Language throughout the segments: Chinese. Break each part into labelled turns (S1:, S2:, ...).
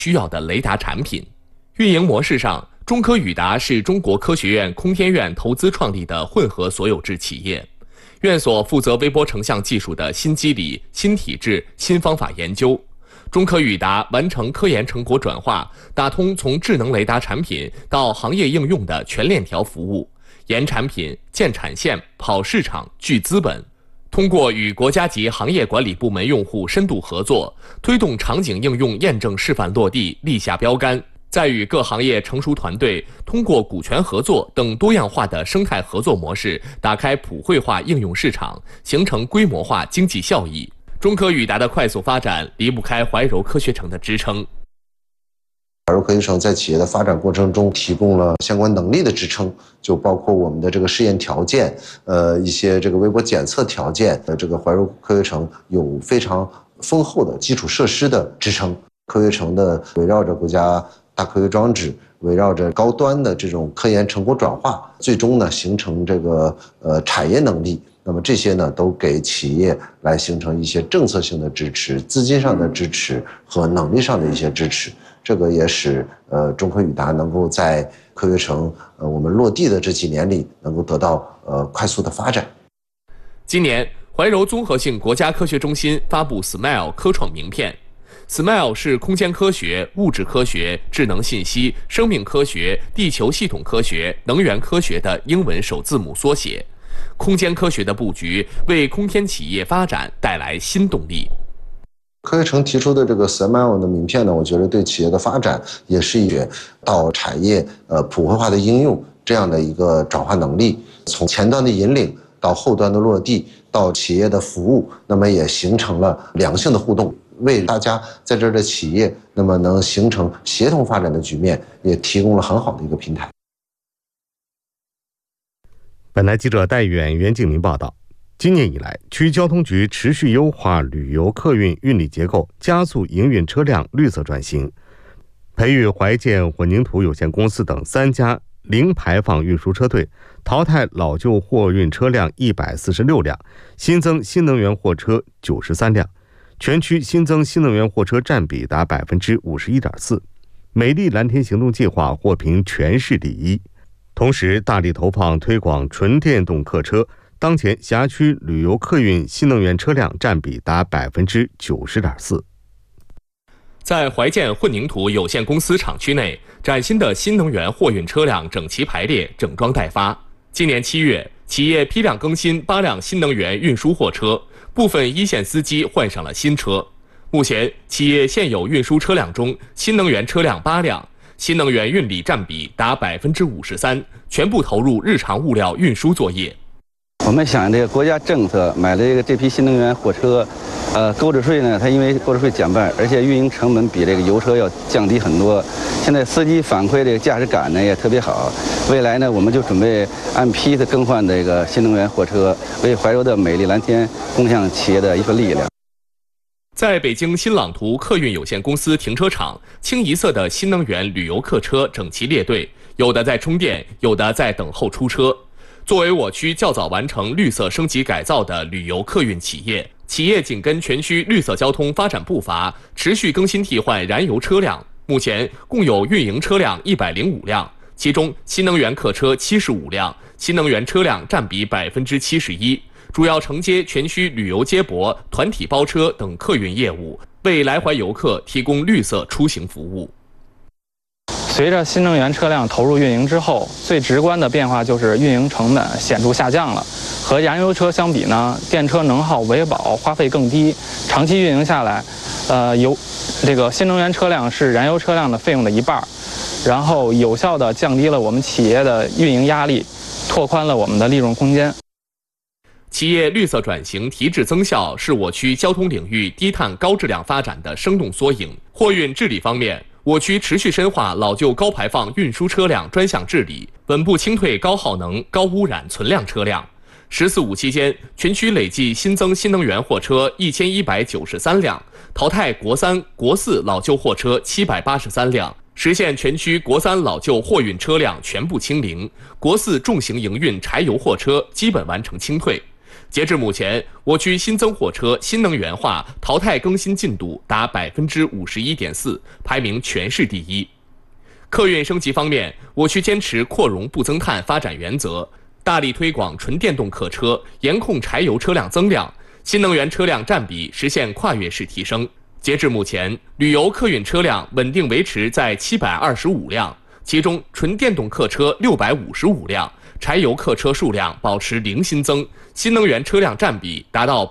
S1: 需要的雷达产品。运营模式上，中科宇达是中国科学院空天院投资创立的混合所有制企业。院所负责微波成像技术的新机理、新体制、新方法研究。中科宇达完成科研成果转化，打通从智能雷达产品到行业应用的全链条服务，研产品、建产线、跑市场、聚资本。通过与国家级行业管理部门用户深度合作，推动场景应用验证示范落地，立下标杆。再与各行业成熟团队通过股权合作等多样化的生态合作模式，打开普惠化应用市场，形成规模化经济效益。中科宇达的快速发展离不开怀柔科学城的支撑。
S2: 怀柔科学城在企业的发展过程中提供了相关能力的支撑，就包括我们的这个试验条件，一些这个微波检测条件，这个怀柔科学城有非常丰厚的基础设施的支撑。科学城的围绕着国家大科学装置，围绕着高端的这种科研成果转化，最终呢形成这个产业能力。那么这些呢，都给企业来形成一些政策性的支持、资金上的支持和能力上的一些支持。这个也使中科宇达能够在科学城我们落地的这几年里，能够得到快速的发展。
S1: 今年，怀柔综合性国家科学中心发布 SMILE 科创名片。SMILE 是空间科学、物质科学、智能信息、生命科学、地球系统科学、能源科学的英文首字母缩写。空间科学的布局为空天企业发展带来新动力。
S2: 科学城提出的这个 SMILE 的名片呢，我觉得对企业的发展也是一到产业普惠化的应用这样的一个转化能力，从前端的引领到后端的落地，到企业的服务，那么也形成了良性的互动，为大家在这儿的企业那么能形成协同发展的局面，也提供了很好的一个平台。
S3: 本台记者戴远、袁敬明报道。今年以来，区交通局持续优化旅游客运运力结构，加速营运车辆绿色转型，培育怀建混凝土有限公司等3家零排放运输车队，淘汰老旧货运车辆146辆，新增新能源货车93辆，全区新增新能源货车占比达51.4%，美丽蓝天行动计划获评全市第1。同时，大力投放推广纯电动客车，当前辖区旅游客运新能源车辆占比达90.4%。
S1: 在怀建混凝土有限公司厂区内，崭新的新能源货运车辆整齐排列，整装待发。今年7月，企业批量更新8辆新能源运输货车，部分一线司机换上了新车。目前，企业现有运输车辆中，新能源车辆8辆。新能源运力占比达53%，全部投入日常物料运输作业。
S4: 我们想，这个国家政策买了这批新能源货车，购置税呢，它因为购置税减半，而且运营成本比这个油车要降低很多。现在司机反馈这个驾驶感呢也特别好。未来呢，我们就准备按批次更换这个新能源货车，为怀柔的美丽蓝天共享企业的一份力量。
S1: 在北京新朗图客运有限公司停车场，清一色的新能源旅游客车整齐列队，有的在充电，有的在等候出车。作为我区较早完成绿色升级改造的旅游客运企业紧跟全区绿色交通发展步伐，持续更新替换燃油车辆。目前共有运营车辆105辆，其中新能源客车75辆，新能源车辆占比71%。主要承接全区旅游接驳、团体包车等客运业务，为来怀游客提供绿色出行服务。
S5: 随着新能源车辆投入运营之后，最直观的变化就是运营成本显著下降了。和燃油车相比呢，电车能耗维保花费更低，长期运营下来，这个新能源车辆是燃油车辆的费用的1半，然后有效地降低了我们企业的运营压力，拓宽了我们的利润空间。
S1: 企业绿色转型提质增效是我区交通领域低碳高质量发展的生动缩影。货运治理方面，我区持续深化老旧高排放运输车辆专项治理，稳步清退高耗能、高污染存量车辆。“14·5”期间，全区累计新增新能源货车1193辆，淘汰国3、国4老旧货车783辆，实现全区国3老旧货运车辆全部清零，国4重型营运柴油货车基本完成清退。 截至目前，我区新增货车新能源化淘汰更新进度达51.4%，排名全市第一。客运升级方面，我区坚持扩容不增碳发展原则，大力推广纯电动客车，严控柴油车辆增量，新能源车辆占比实现跨越式提升。截至目前，旅游客运车辆稳定维持在725辆，其中纯电动客车655辆，柴油客车数量保持零新增，新能源车辆占比达到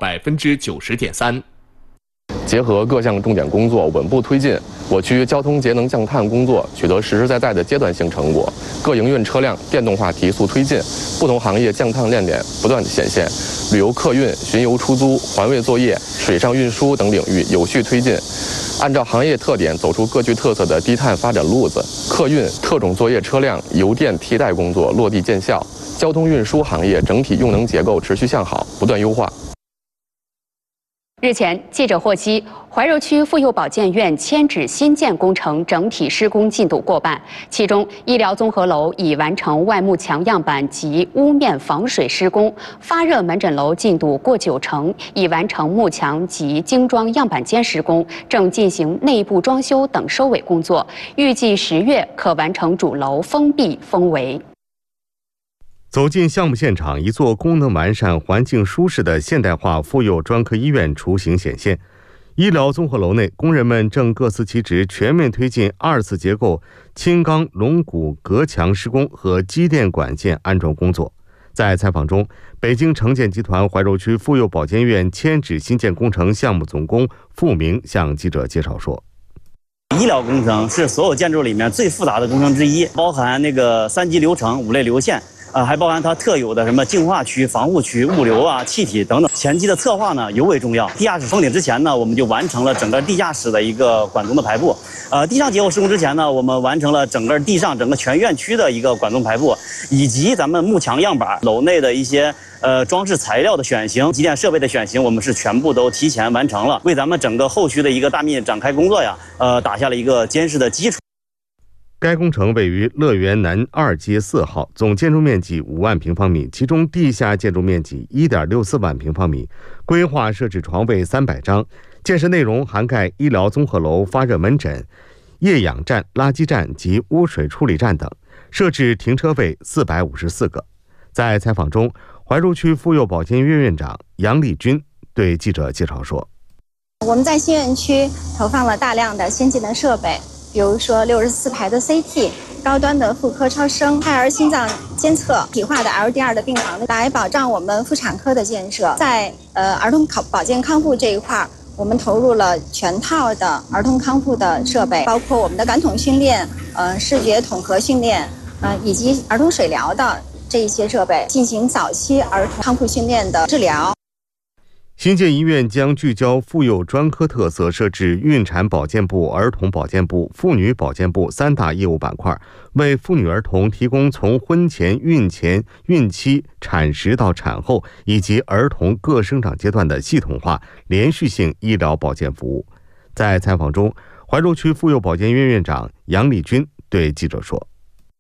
S1: 90.3%。
S6: 结合各项重点工作稳步推进，我区交通节能降碳工作取得实实在在的阶段性成果，各营运车辆电动化提速推进，不同行业降碳亮点不断显现。旅游客运、巡游出租、环卫作业、水上运输等领域有序推进，按照行业特点走出各具特色的低碳发展路子。客运、特种作业车辆油电替代工作落地见效，交通运输行业整体用能结构持续向好，不断优化。
S7: 日前，记者获悉，怀柔区妇幼保健院迁址新建工程整体施工进度过半，其中医疗综合楼已完成外幕墙样板及屋面防水施工，发热门诊楼进度过90%，已完成幕墙及精装样板间施工，正进行内部装修等收尾工作，预计10月可完成主楼封闭封围。
S3: 走进项目现场，一座功能完善、环境舒适的现代化妇幼专科医院雏形显现。医疗综合楼内，工人们正各司其职，全面推进2次结构轻钢龙骨隔墙施工和机电管线安装工作。在采访中，北京城建集团怀柔区妇幼保健院迁址新建工程项目总工付明向记者介绍说：
S8: 医疗工程是所有建筑里面最复杂的工程之一，包含那个3级流程、5类流线。还包含它特有的什么净化区、防护区、物流啊、气体等等。前期的策划呢尤为重要。地下室封顶之前呢，我们就完成了整个地下室的一个管综的排布。地上结构施工之前呢，我们完成了整个地上整个全院区的一个管综排布，以及咱们幕墙样板、楼内的一些装饰材料的选型、机电设备的选型，我们是全部都提前完成了，为咱们整个后续的一个大面展开工作呀，打下了一个坚实的基础。
S3: 该工程位于乐园南2街4号，总建筑面积5万平方米，其中地下建筑面积 1.64 万平方米，规划设置床位300张，建设内容涵盖医疗综合楼、发热门诊、液氧站、垃圾站及污水处理站等，设置停车位454个。在采访中，怀柔区妇幼保健院院长杨丽君对记者介绍说：
S9: 我们在新院区投放了大量的先进的设备，比如说64排的 CT、高端的妇科超声、胎儿心脏监测、体化的 LDR 的病房，来保障我们妇产科的建设。在儿童保健康复这一块，我们投入了全套的儿童康复的设备，包括我们的感统训练、视觉统合训练，以及儿童水疗的这一些设备，进行早期儿童康复训练的治疗。
S3: 新建医院将聚焦妇幼专科特色，设置孕产保健部、儿童保健部、妇女保健部3大业务板块，为妇女儿童提供从婚前、孕前、孕期、产时到产后以及儿童各生长阶段的系统化、连续性医疗保健服务。在采访中，怀柔区妇幼保健院院长杨丽君对记者说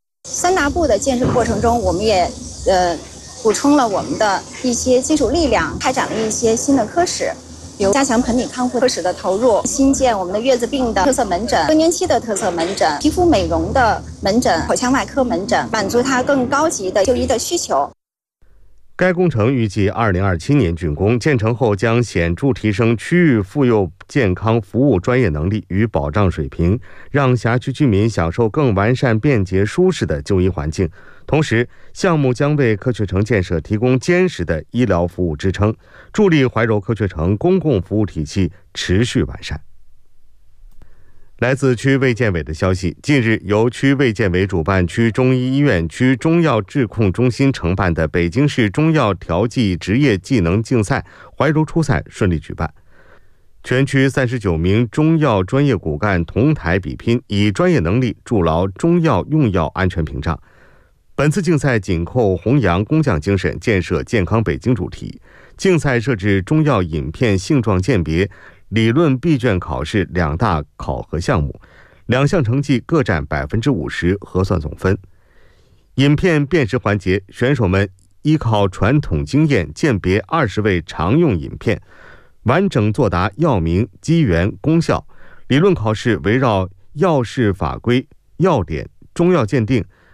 S9: ：3大部的建设过程中，我们也补充了我们的一些基础力量，开展了一些新的科室，比如加强盆底康复科室的投入，新建我们的月子病的特色门诊、更年期的特色门诊、皮肤美容的门诊、口腔外科门诊，满足它更高级的就医的需求。
S3: 该工程预计2027年竣工，建成后将显著提升区域妇幼健康服务专业能力与保障水平，让辖区居民享受更完善、便捷、舒适的就医环境。同时，项目将为科学城建设提供坚实的医疗服务支撑，助力怀柔科学城公共服务体系持续完善。来自区卫健委的消息，近日由区卫健委主办、区中医医院、区中药质控中心承办的北京市中药调剂职业技能竞赛怀柔初赛顺利举办。全区39名中药专业骨干同台比拼，以专业能力筑牢中药用药安全屏障。本次竞赛紧扣弘扬工匠精神、建设健康北京主题。竞赛设置中药饮片性状鉴别、理论闭卷考试2大考核项目，2项成绩各占50%，核算总分。饮片辨识环节，选手们依靠传统经验鉴别20位常用饮片，完整作答药名、机缘、功效。理论考试围绕药事法规、药典、中药鉴定、